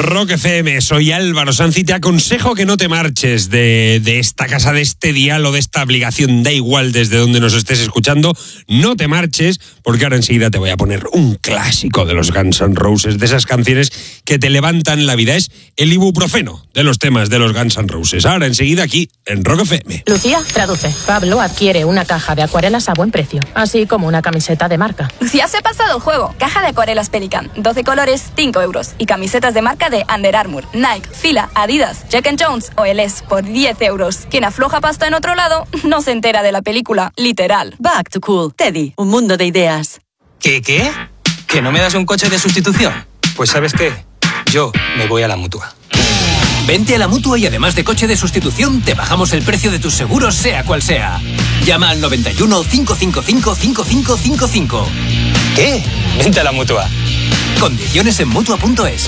Rock FM, soy Álvaro Sanz y te aconsejo que no te marches de esta casa, de este dial o de esta aplicación, da igual desde donde nos estés escuchando, no te marches, porque ahora enseguida te voy a poner un clásico de los Guns N' Roses, de esas canciones que te levantan la vida. Es el ibuprofeno de los temas de los Guns N' Roses. Ahora enseguida aquí en Rock FM. Lucía, traduce. Pablo adquiere una caja de acuarelas a buen precio, así como una camiseta de marca. Lucía se ha pasado el juego. Caja de acuarelas Pelican, 12 colores, 5 euros. Y camisetas de marca de Under Armour, Nike, Fila, Adidas, Jack & Jones o LS por 10 euros. Quien afloja pasta en otro lado no se entera de la película, literal. Back to Cool, Teddy, un mundo de ideas. ¿Qué? ¿Que no me das un coche de sustitución? Pues ¿sabes qué? Yo me voy a la Mutua. Vente a la Mutua y además de coche de sustitución, te bajamos el precio de tus seguros, sea cual sea. Llama al 91 555 5555. ¿Qué? Vente a la Mutua. Condiciones en Mutua.es.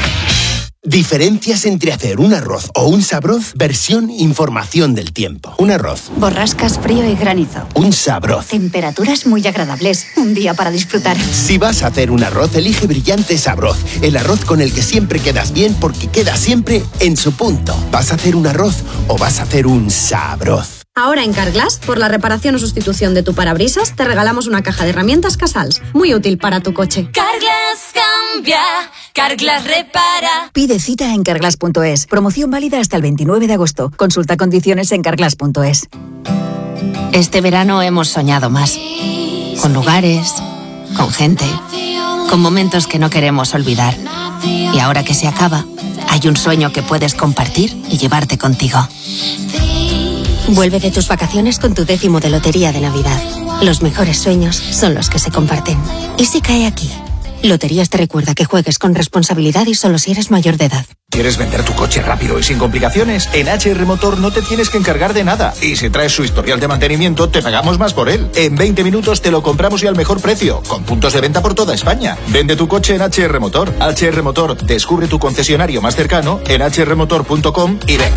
Diferencias entre hacer un arroz o un sabroz, versión información del tiempo. Un arroz. Borrascas, frío y granizo. Un sabroz. Temperaturas muy agradables. Un día para disfrutar. Si vas a hacer un arroz, elige Brillante Sabroz. El arroz con el que siempre quedas bien porque queda siempre en su punto. ¿Vas a hacer un arroz o vas a hacer un sabroz? Ahora en Carglass, por la reparación o sustitución de tu parabrisas, te regalamos una caja de herramientas Casals, muy útil para tu coche. Carglass cambia, Carglass repara. Pide cita en Carglass.es. Promoción válida hasta el 29 de agosto. Consulta condiciones en Carglass.es. Este verano hemos soñado más. Con lugares, con gente, con momentos que no queremos olvidar. Y ahora que se acaba, hay un sueño que puedes compartir y llevarte contigo. Vuelve de tus vacaciones con tu 10º de Lotería de Navidad. Los mejores sueños son los que se comparten. ¿Y si cae aquí? Loterías te recuerda que juegues con responsabilidad y solo si eres mayor de edad. ¿Quieres vender tu coche rápido y sin complicaciones? En HR Motor no te tienes que encargar de nada. Y si traes su historial de mantenimiento, te pagamos más por él. En 20 minutos te lo compramos y al mejor precio, con puntos de venta por toda España. Vende tu coche en HR Motor. HR Motor, descubre tu concesionario más cercano en hrmotor.com y ven.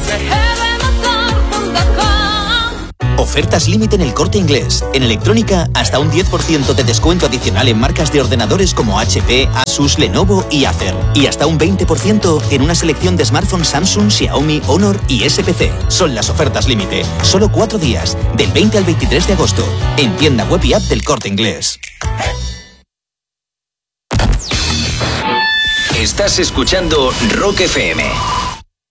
Ofertas límite en El Corte Inglés. En electrónica, hasta un 10% de descuento adicional en marcas de ordenadores como HP, Asus, Lenovo y Acer. Y hasta un 20% en una selección de smartphones Samsung, Xiaomi, Honor y SPC. Son las ofertas límite. Solo 4 días, del 20 al 23 de agosto. En tienda web y app del Corte Inglés. Estás escuchando Rock FM.